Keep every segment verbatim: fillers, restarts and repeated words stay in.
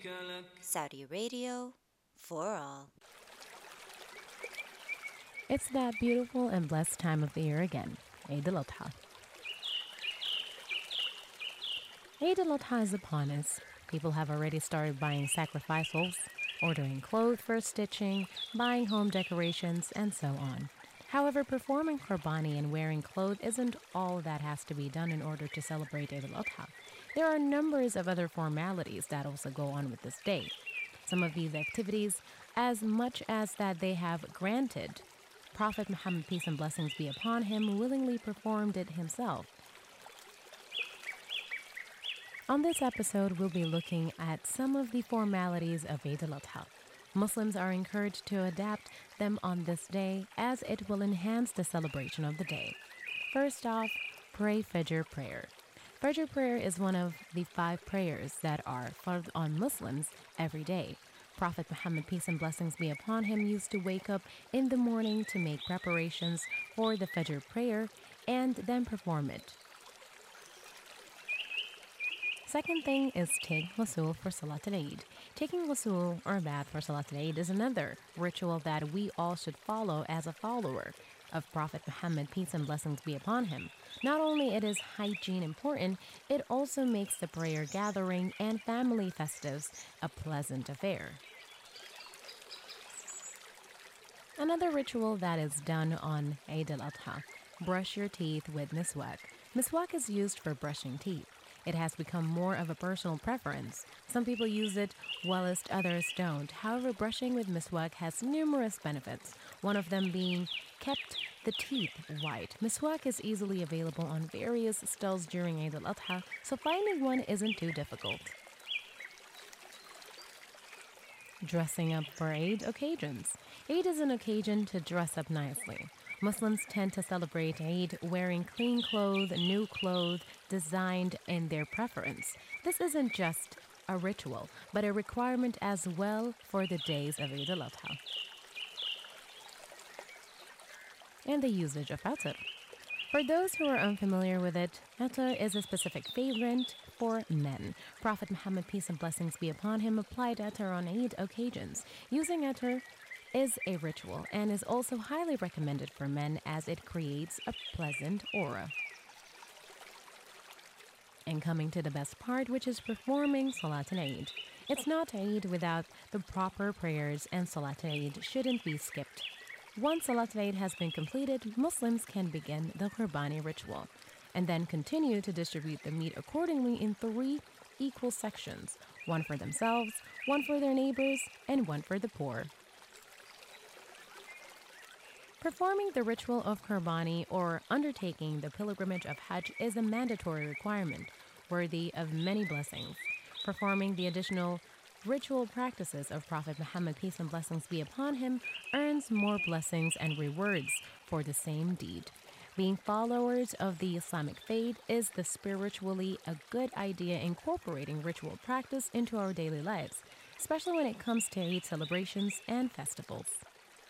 Saudi Radio for all. It's that beautiful and blessed time of the year again, Eid al-Adha. Eid al-Adha is upon us. People have already started buying sacrificials, ordering clothes for stitching, buying home decorations, and so on. However, performing Qurbani and wearing clothes isn't all that has to be done in order to celebrate Eid al-Adha. There are numbers of other formalities that also go on with this day. Some of these activities, as much as that they have granted, Prophet Muhammad, peace and blessings be upon him, willingly performed it himself. On this episode, we'll be looking at some of the formalities of Eid al-Adha. Muslims are encouraged to adapt them on this day as it will enhance the celebration of the day. First off, pray Fajr prayer. Fajr prayer is one of the five prayers that are fard on Muslims every day. Prophet Muhammad, peace and blessings be upon him, used to wake up in the morning to make preparations for the Fajr prayer and then perform it. Second thing is take ghusl for Salat al-Eid. Taking ghusl or bath for Salat al-Eid is another ritual that we all should follow as a follower of Prophet Muhammad, peace and blessings be upon him. Not only it is hygiene important, it also makes the prayer gathering and family festives a pleasant affair. Another ritual that is done on Eid al-Adha, brush your teeth with miswak. Miswak is used for brushing teeth. It has become more of a personal preference. Some people use it, whilst others don't. However, brushing with miswak has numerous benefits, one of them being kept the teeth white. Miswak is easily available on various stalls during Eid al-Adha, so finding one isn't too difficult. Dressing up for Eid occasions. Eid is an occasion to dress up nicely. Muslims tend to celebrate Eid wearing clean clothes, new clothes, designed in their preference. This isn't just a ritual, but a requirement as well for the days of Eid al-Adha. And the usage of attar. For those who are unfamiliar with it, attar is a specific fragrance for men. Prophet Muhammad, peace and blessings be upon him, applied attar on Eid occasions. Using attar is a ritual and is also highly recommended for men as it creates a pleasant aura. And coming to the best part, which is performing Salat al-Eid. It's not Eid without the proper prayers, and Salat al-Eid shouldn't be skipped. Once Salat al-Eid has been completed, Muslims can begin the Qurbani ritual and then continue to distribute the meat accordingly in three equal sections, one for themselves, one for their neighbors, and one for the poor. Performing the ritual of Qurbani or undertaking the pilgrimage of Hajj is a mandatory requirement, worthy of many blessings. Performing the additional ritual practices of Prophet Muhammad, peace and blessings be upon him, earns more blessings and rewards for the same deed. Being followers of the Islamic faith is the spiritually a good idea incorporating ritual practice into our daily lives, especially when it comes to Eid celebrations and festivals.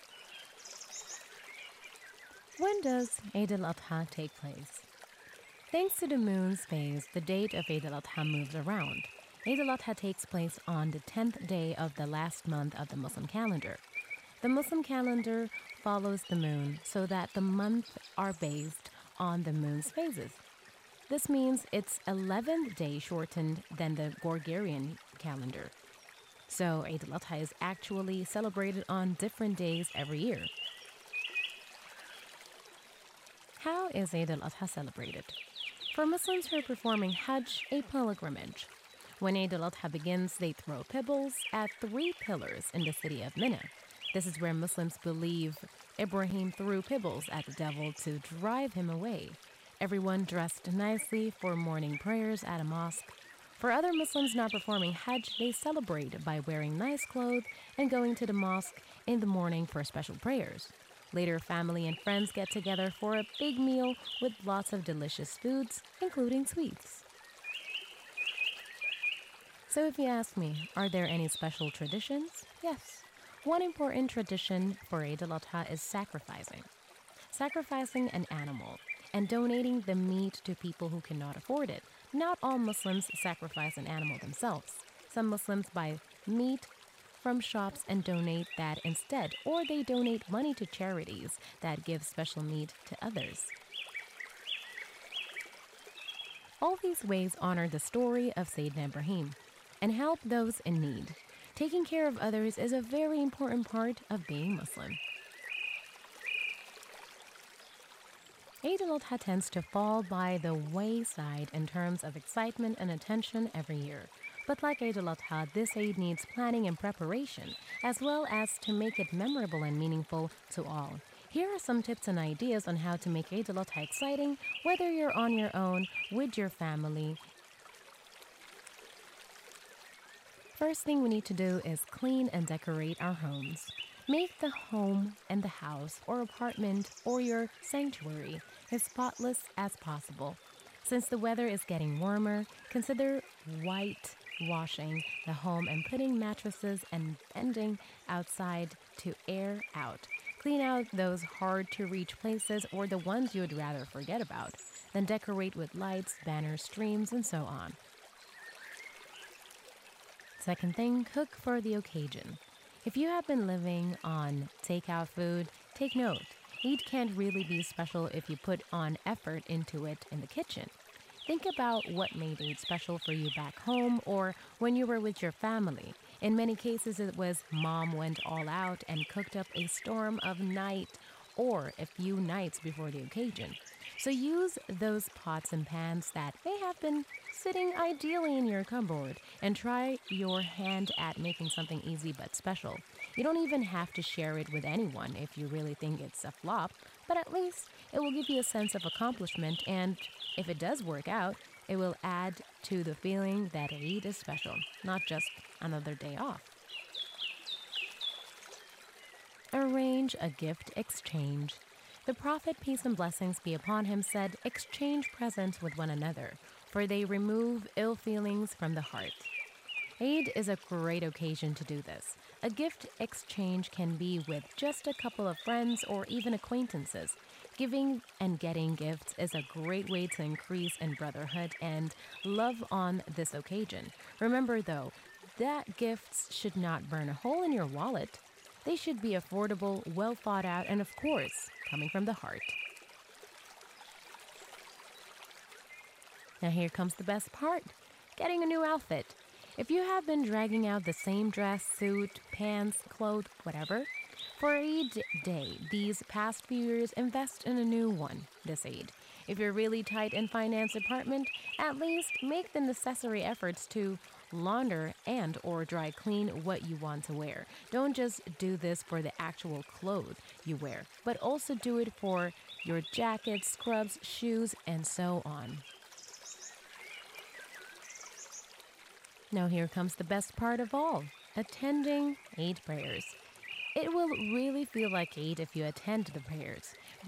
When does Eid al-Adha take place? Thanks to the moon's phase, the date of Eid al-Adha moves around. Eid al-Adha takes place on the tenth day of the last month of the Muslim calendar. The Muslim calendar follows the moon so that the months are based on the moon's phases. This means it's eleven days shortened than the Gregorian calendar. So Eid al-Adha is actually celebrated on different days every year. How is Eid al-Adha celebrated? For Muslims who are performing Hajj, a pilgrimage, when Eid al-Adha begins, they throw pebbles at three pillars in the city of Mina. This is where Muslims believe Ibrahim threw pebbles at the devil to drive him away. Everyone dressed nicely for morning prayers at a mosque. For other Muslims not performing Hajj, they celebrate by wearing nice clothes and going to the mosque in the morning for special prayers. Later, family and friends get together for a big meal with lots of delicious foods, including sweets. So if you ask me, are there any special traditions? Yes. One important tradition for Eid al-Adha is sacrificing. Sacrificing an animal and donating the meat to people who cannot afford it. Not all Muslims sacrifice an animal themselves. Some Muslims buy meat from shops and donate that instead, or they donate money to charities that give special meat to others. All these ways honor the story of Sayyidina Ibrahim and help those in need. Taking care of others is a very important part of being Muslim. Eid al-Adha tends to fall by the wayside in terms of excitement and attention every year. But like Eid al-Adha, this Eid needs planning and preparation, as well as to make it memorable and meaningful to all. Here are some tips and ideas on how to make Eid al-Adha exciting, whether you're on your own, with your family. First thing we need to do is clean and decorate our homes. Make the home and the house or apartment or your sanctuary as spotless as possible. Since the weather is getting warmer, consider whitewashing the home and putting mattresses and bedding outside to air out. Clean out those hard-to-reach places or the ones you would rather forget about. Then decorate with lights, banners, streams, and so on. Second thing, cook for the occasion. If you have been living on takeout food, take note. Eid can't really be special if you put on effort into it in the kitchen. Think about what made Eid special for you back home or when you were with your family. In many cases, it was mom went all out and cooked up a storm of night or a few nights before the occasion. So use those pots and pans that may have been sitting ideally in your cupboard and try your hand at making something easy but special. You don't even have to share it with anyone if you really think it's a flop, but at least it will give you a sense of accomplishment, and if it does work out, it will add to the feeling that Eid is special, not just another day off. Arrange a gift exchange. The Prophet, peace and blessings be upon him, said, "Exchange presents with one another, for they remove ill feelings from the heart." Eid is a great occasion to do this. A gift exchange can be with just a couple of friends or even acquaintances. Giving and getting gifts is a great way to increase in brotherhood and love on this occasion. Remember, though, that gifts should not burn a hole in your wallet. They should be affordable, well thought out, and of course, coming from the heart. Now here comes the best part, getting a new outfit. If you have been dragging out the same dress, suit, pants, clothes, whatever, for Eid day, these past few years, invest in a new one this Eid. If you're really tight in finance department, at least make the necessary efforts to launder and or dry clean what you want to wear. Don't just do this for the actual clothes you wear, but also do it for your jackets, scrubs, shoes, and so on. Now here comes the best part of all, attending Eid prayers. It will really feel like Eid if you attend the prayers.